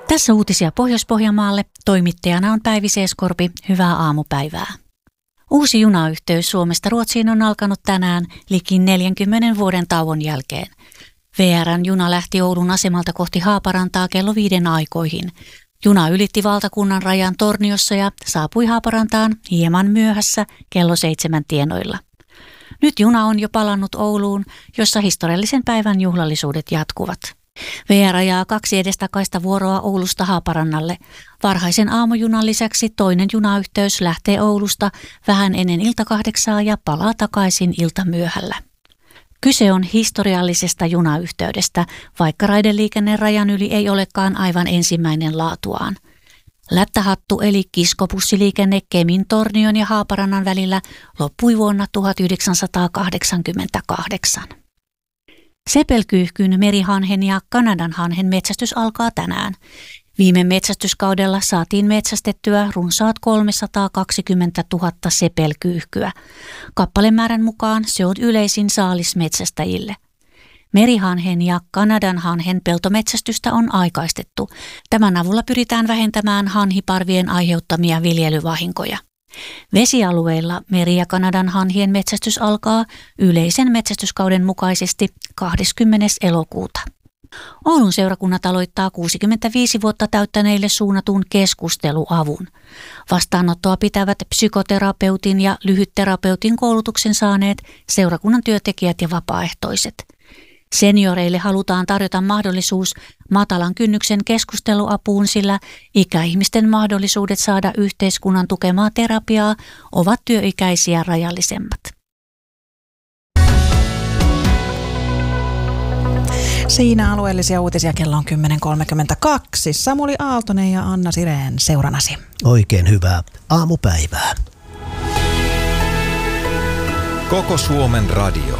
Tässä uutisia Pohjois-Pohjanmaalle. Toimittajana on Päivi Seeskorpi. Hyvää aamupäivää. Uusi junayhteys Suomesta Ruotsiin on alkanut tänään liki 40 vuoden tauon jälkeen. VR:n juna lähti Oulun asemalta kohti Haaparantaa kello 5 aikoihin. Juna ylitti valtakunnan rajan Torniossa ja saapui Haaparantaan hieman myöhässä kello 7 tienoilla. Nyt juna on jo palannut Ouluun, jossa historiallisen päivän juhlallisuudet jatkuvat. VR ajaa 2 edestakaista vuoroa Oulusta Haaparannalle. Varhaisen aamujunan lisäksi toinen junayhteys lähtee Oulusta vähän ennen ilta 8 ja palaa takaisin iltamyöhällä. Kyse on historiallisesta junayhteydestä, vaikka raideliikenne rajan yli ei olekaan aivan ensimmäinen laatuaan. Lättähattu eli kiskobussiliikenne Kemin, Tornion ja Haaparannan välillä loppui vuonna 1988. Sepelkyyhkyn, merihanhen ja kanadanhanhen metsästys alkaa tänään. Viime metsästyskaudella saatiin metsästettyä runsaat 320 000 sepelkyyhkyä. Kappalemäärän mukaan se on yleisin saalis metsästäjille. Merihanhen ja kanadanhanhen peltometsästystä on aikaistettu. Tämän avulla pyritään vähentämään hanhiparvien aiheuttamia viljelyvahinkoja. Vesialueilla meri- ja kanadanhanhien metsästys alkaa yleisen metsästyskauden mukaisesti 20. elokuuta. Oulun seurakunnat aloittaa 65 vuotta täyttäneille suunnatun keskusteluavun. Vastaanottoa pitävät psykoterapeutin ja lyhytterapeutin koulutuksen saaneet seurakunnan työntekijät ja vapaaehtoiset. Senioreille halutaan tarjota mahdollisuus matalan kynnyksen keskusteluapuun, sillä ikäihmisten mahdollisuudet saada yhteiskunnan tukemaa terapiaa ovat työikäisiä rajallisemmat. Siinä alueellisia uutisia kello on 10.32. Samuli Aaltonen ja Anna Sireen seuranasi. Oikein hyvää aamupäivää. Koko Suomen radio.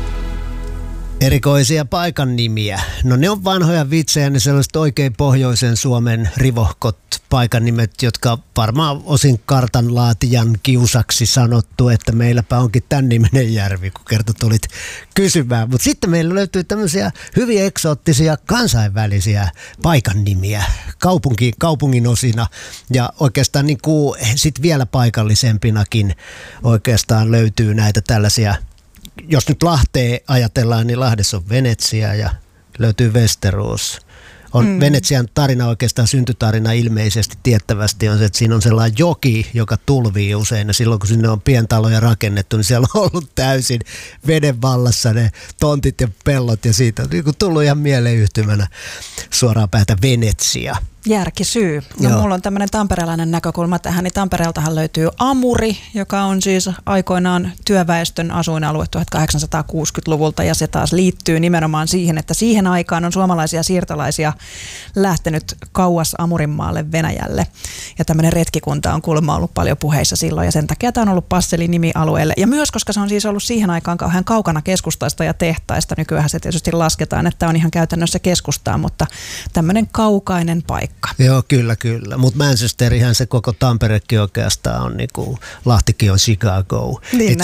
Erikoisia paikan nimiä. No ne on vanhoja vitsejä, ne sellaiset oikein pohjoisen Suomen rivohkot paikan nimet, jotka varmaan osin kartanlaatijan kiusaksi sanottu, että meilläpä onkin tämän niminen järvi, kun kerta tulit kysymään. Mutta sitten meillä löytyy tämmöisiä hyvin eksoottisia kansainvälisiä paikan nimiä kaupungin osina ja oikeastaan niin kuin sit vielä paikallisempinakin oikeastaan löytyy näitä tällaisia. Jos nyt Lahteen ajatellaan, niin Lahdessa on Venetsia ja löytyy Västerås. Venetsian tarina oikeastaan syntytarina ilmeisesti tiettävästi on se, että siinä on sellainen joki, joka tulvii usein. Ja silloin kun sinne on pientaloja rakennettu, niin siellä on ollut täysin veden vallassa ne tontit ja pellot. Ja siitä on niin tullut ihan mieleyhtymänä suoraan päätä Venetsia. Järkisyy. No, mulla on tämmöinen tamperelainen näkökulma tähän, niin Tampereeltahan löytyy Amuri, joka on siis aikoinaan työväestön asuinalue 1860-luvulta, ja se taas liittyy nimenomaan siihen, että siihen aikaan on suomalaisia siirtolaisia lähtenyt kauas Amurinmaalle Venäjälle, ja tämmöinen retkikunta on kuulemma ollut paljon puheissa silloin, ja sen takia tämä on ollut Passeli-nimi alueelle, ja myös koska se on siis ollut siihen aikaan kauhean kaukana keskustasta ja tehtaista, nykyään se tietysti lasketaan, että on ihan käytännössä keskustaa, mutta tämmöinen kaukainen paikka. Joo, kyllä. Mutta Manchesterihän se koko Tamperekin oikeastaan on, niin kuin Lahtikin on Chicago. Niin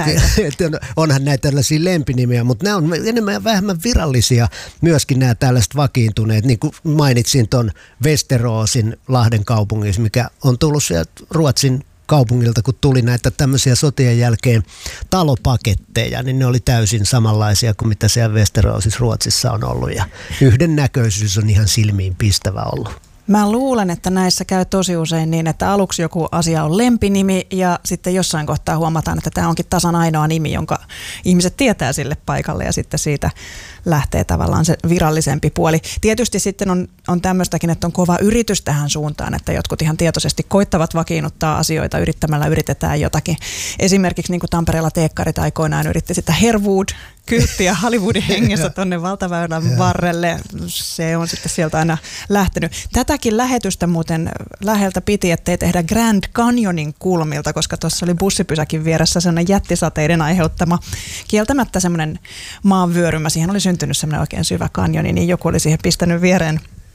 onhan näitä tällaisia lempinimiä, mutta nämä on enemmän ja vähemmän virallisia myöskin nämä tällaiset vakiintuneet. Niin kuin mainitsin tuon Västeråsin Lahden kaupungissa, mikä on tullut sieltä Ruotsin kaupungilta, kun tuli näitä tämmöisiä sotien jälkeen talopaketteja, niin ne oli täysin samanlaisia kuin mitä siellä Västeråsissa Ruotsissa on ollut. Ja yhdennäköisyys on ihan silmiin pistävä ollut. Mä luulen, että näissä käy tosi usein niin, että aluksi joku asia on lempinimi ja sitten jossain kohtaa huomataan, että tämä onkin tasan ainoa nimi, jonka ihmiset tietää sille paikalle ja sitten siitä lähtee tavallaan se virallisempi puoli. Tietysti sitten on tämmöistäkin, että on kova yritys tähän suuntaan, että jotkut ihan tietoisesti koittavat vakiinnuttaa asioita yrittämällä yritetään jotakin. Esimerkiksi niin kuin Tampereella teekkarit aikoinaan yritti sitä Harewood-kylttiä Hollywoodin hengessä tuonne valtaväylän varrelle. Se on sitten sieltä aina lähtenyt. Tätäkin lähetystä muuten läheltä piti, ettei tehdä Grand Canyonin kulmilta, koska tuossa oli bussipysäkin vieressä sellainen jättisateiden aiheuttama kieltämättä semmoinen maanvyörymä. Siihen oli syntynyt semmoinen oikein syvä kanjoni, niin joku oli siihen pistänyt viereen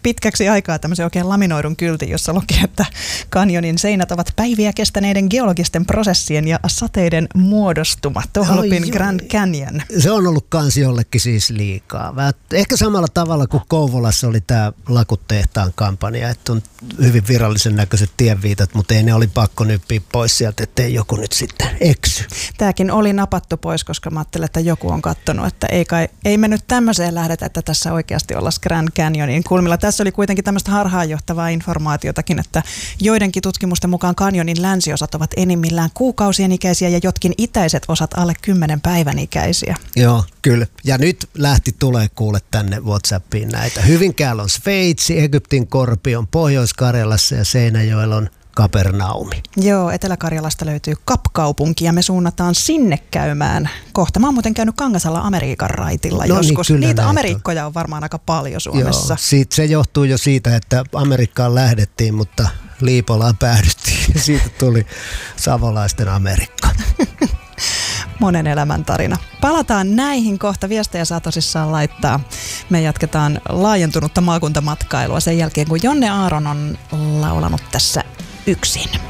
pitkäksi aikaa tämmöisen oikein laminoidun kyltin, jossa lukee, että kanjonin seinät ovat päiviä kestäneiden geologisten prosessien ja sateiden muodostuma. Tohlopin Grand Canyon. Se on ollut kans jollekin siis liikaa. Ehkä samalla tavalla kuin Kouvolassa oli tämä Lakutehtaan kampanja, että on hyvin virallisen näköiset tienviitat, mutta ei ne oli pakko nyppiä pois sieltä, ettei joku nyt sitten eksy. Tämäkin oli napattu pois, koska mä ajattelin, että joku on kattonut, että ei me nyt tämmöiseen lähdetä, että tässä oikeasti ollaan Grand Canyonin kulmilla. Tässä oli kuitenkin tämmöistä harhaanjohtavaa informaatiotakin, että joidenkin tutkimusten mukaan kanjonin länsiosat ovat enimmillään kuukausien ikäisiä ja jotkin itäiset osat alle 10 päivän ikäisiä. Joo, kyllä. Ja nyt tulee kuule tänne WhatsAppiin näitä. Hyvinkäällä on Sveitsi, Egyptin Korpion, Pohjois-Karjalassa ja Seinäjoella on Kapernaumi. Joo, Etelä-Karjalasta löytyy Kapkaupunki ja me suunnataan sinne käymään. Kohta mä oon muuten käynyt Kangasalla Amerikan raitilla joskus. Niin, niitä Amerikkoja on varmaan aika paljon Suomessa. Joo, se johtuu jo siitä, että Amerikkaan lähdettiin, mutta Liipolaan päädyttiin. Siitä tuli savolaisten Amerikka. Monen elämän tarina. Palataan näihin kohta. Viestejä saa tosissaan laittaa. Me jatketaan laajentunutta maakuntamatkailua sen jälkeen, kun Jonne Aaron on laulanut tässä yksin.